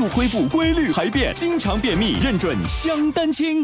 助恢复规律排便，经常便秘认准香丹清。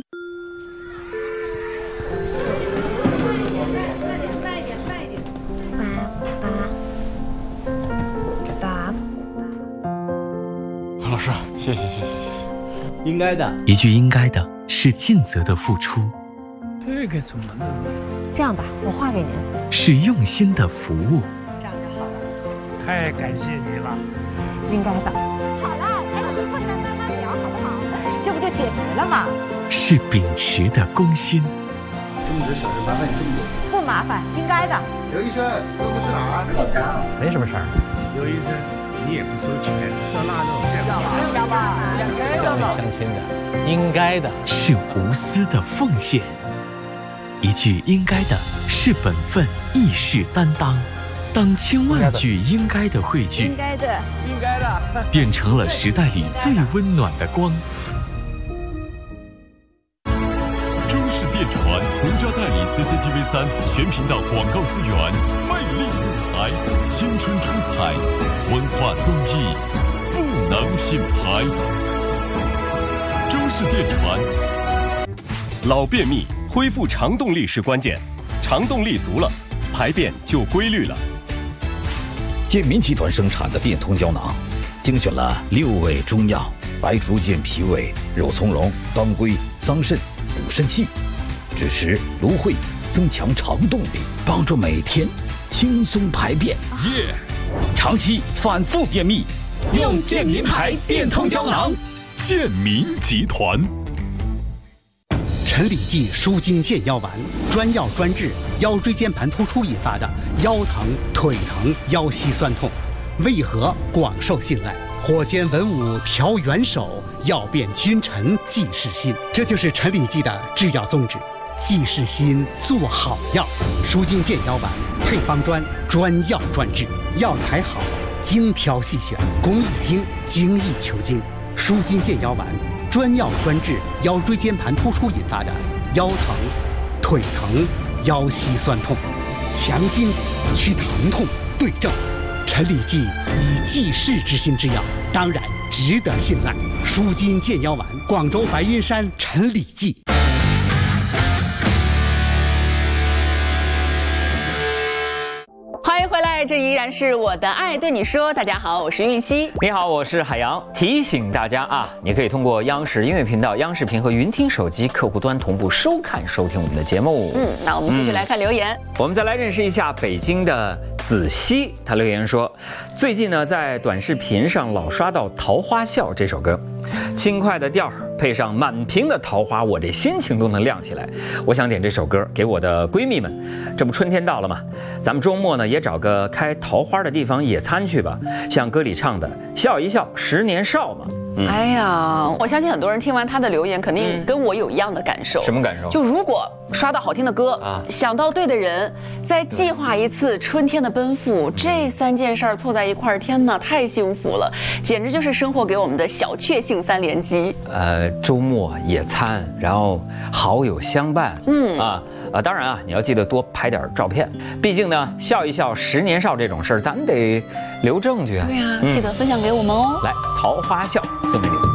老师，谢谢。 应该的， 一句应该的是尽责的付出， 这个怎么弄？ 这样吧，我画给您。 是用心的服务。 这样就好了。 太感谢你了。 应该的。好了，咱俩就坐下来慢慢聊，好不好？这不就解决了吗？ 是秉持的公心。 这么多小事麻烦你这么多。 不麻烦，应该的。 刘医生，这不是哪儿？ 没什么事儿。 刘医生，你也不收钱，烧腊肉， 要吧？ 乡里乡亲的，应该的。 是无私的奉献。一句应该的是本分，亦是担当。当千万句应该的汇聚， 应该的， 变成了时代里最温暖的光。 中视电传独家代理 CCTV3全频道广告资源，魅力舞台，青春出彩，文化综艺，赋能品牌。中视电传，老便秘恢复肠动力是关键，肠动力足了，排便就规律了。 健民集团生产的变通胶囊，精选了6味中药：白术健脾胃、肉苁蓉、当归、桑葚、补肾气、枳实、芦荟，增强肠动力，帮助每天轻松排便。长期反复便秘，用健民牌变通胶囊。 健民集团。 陈李济舒筋健腰丸，专药专治腰椎间盘突出引发的腰疼、腿疼、腰膝酸痛，为何广受信赖？火尖文武调元首，药变君臣济世心。这就是陈李济的制药宗旨，济世心，做好药。舒筋健腰丸配方专，专药专治，药材好，精挑细选，工艺精，精益求精。舒筋健腰丸专药专治腰椎间盘突出引发的腰疼、腿疼、腰膝酸痛，强筋骨，祛疼痛，对症。陈李济以济世之心之药，当然值得信赖。舒筋健腰丸，广州白云山陈李济。 欢迎回来，这依然是我的爱对你说。大家好，我是韵熙。 你好，我是海洋。提醒大家啊，你可以通过央视音乐频道、央视频和云听手机客户端同步收看、收听我们的节目。 那我们继续来看留言。 我们再来认识一下北京的子熙，他留言说，最近呢在短视频上老刷到《桃花笑》这首歌，轻快的调配上满屏的桃花，我这心情都能亮起来。我想点这首歌给我的闺蜜们，这不春天到了吗？咱们周末呢也找个开桃花的地方野餐去吧，像歌里唱的，笑一笑10年少嘛。 哎呀，我相信很多人听完他的留言，肯定跟我有一样的感受。 什么感受？ 就如果刷到好听的歌啊，想到对的人，再计划一次春天的奔赴，这3件事儿凑在一块儿，天哪，太幸福了，简直就是生活给我们的小确幸3连击。 周末野餐，然后好友相伴，当然啊，你要记得多拍点照片，毕竟呢，笑一笑10年少这种事儿，咱得留证据啊。 对啊，记得分享给我们哦。 来，桃花笑送给你。